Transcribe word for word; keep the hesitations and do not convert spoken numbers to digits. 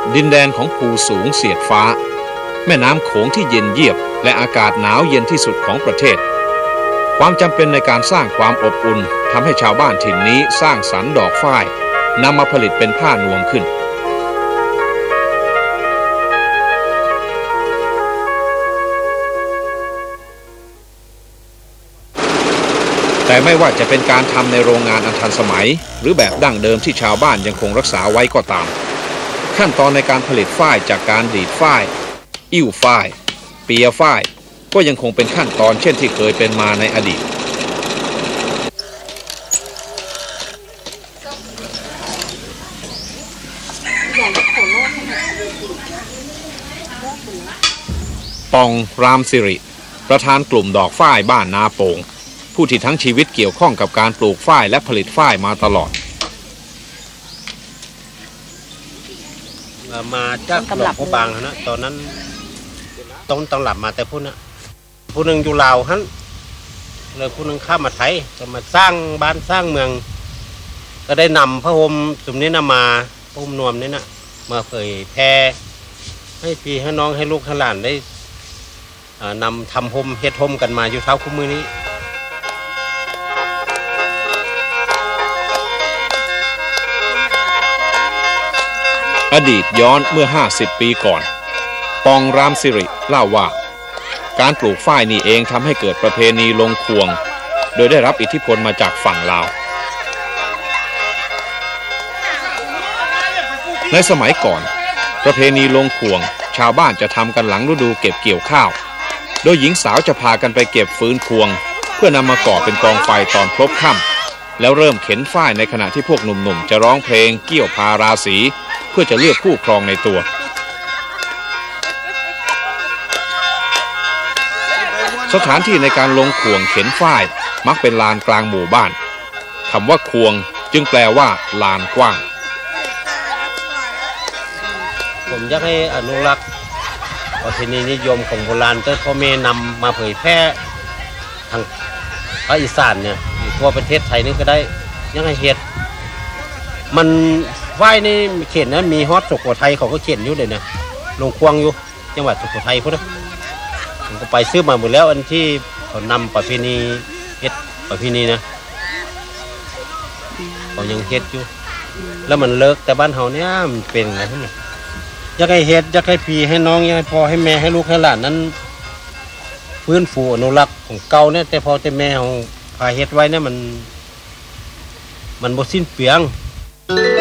ดินแดนของภูสูงเสียดฟ้าแม่น้ำโขงที่เย็นเยียบและอากาศหนาวเย็นที่สุดของประเทศความจำเป็นในการสร้างความอบอุ่นทำให้ชาวบ้านถิ่นนี้สร้างสรรค์ดอกฝ้ายนำมาผลิตเป็นผ้านวมขึ้นแต่ไม่ว่าจะเป็นการทำในโรงงานอันทันสมัยหรือแบบดั้งเดิมที่ชาวบ้านยังคงรักษาไว้ก็ตามขั้นตอนในการผลิตฝ้ายจากการดีดฝ้ายอิ่วฝ้ายเปียฝ้ายก็ยังคงเป็นขั้นตอนเช่นที่เคยเป็นมาในอดีตปองรามสิริประธานกลุ่มดอกฝ้ายบ้านนาโป่งผู้ที่ทั้งชีวิตเกี่ยวข้องกับการปลูกฝ้ายและผลิตฝ้ายมาตลอดมาจากหลวงพ่อบางนะตอนนั้นต้นตำรับมาแต่พูดนะผู้หนึ่งอยู่ลาวฮั่นเลยผู้หนึ่งข้ามมาไทยจะมาสร้างบ้านสร้างเมืองก็ได้นำพระพรหมสุมนี้นำมาพระพรหมนวมนี่นะมาเผยแพร่ให้พี่ให้น้องให้ลูกให้หลานได้นำทำพรหมเฮ็ดพรหมกันมาอยู่เท่าคู่มือนี้อดีตย้อนเมื่อห้าสิบปีก่อนปองรามสิริเล่าว่าการปลูกฝ้ายนี่เองทำให้เกิดประเพณีลงควงโดยได้รับอิทธิพลมาจากฝั่งลาวในสมัยก่อนประเพณีลงควงชาวบ้านจะทำกันหลังฤดูเก็บเกี่ยวข้าวโดยหญิงสาวจะพากันไปเก็บฟืนควงเพื่อนำมาก่อเป็นกองไฟตอนพลบค่ำแล้วเริ่มเข็นฝ้ายในขณะที่พวกหนุ่มๆจะร้องเพลงเกี่ยวพาราศีเพื่อจะเลือกคู่ครองในตัวสถานที่ในการลงควงเข็นฝ้ายมักเป็นลานกลางหมู่บ้านคำว่าควงจึงแปลว่าลานกว้างผมอยากให้อนุรักษ์ประเพณีนิยมของโบราณแต่พ่อแม่นำมาเผยแพร่ทางภาคอีสานเนี่ยทั่วประเทศไทยนี่ก็ได้ยังให้เฮ็ดมันฝ้ายนี่เข็นนะมีฮอตสุโขทัยเขาก็เข็นอยู่เลยนะลงควงอยู่จังหวัดสุโขทัยพุ่นนะผมก็ไปซื้อมาหมดแล้วอันที่เขานำประเพณีเฮ็ดประเพณีนะเขายังเฮ็ดอยู่แล้วมันเลิกแต่บ้านเฮาเนี่ยมันเป็นอะไรทั้งนั้นอยากให้เฮ็ดอยากให้พี่ให้น้องอยากให้พ่อให้แม่ให้ลูกให้หลานนั้นฟื้นฟูอนุรักษ์ของเก่าเนี่ยแต่พอแต่แม่ของพาเฮ็ดไว้เนี่ยมันมันบ่สิ้นเปลือง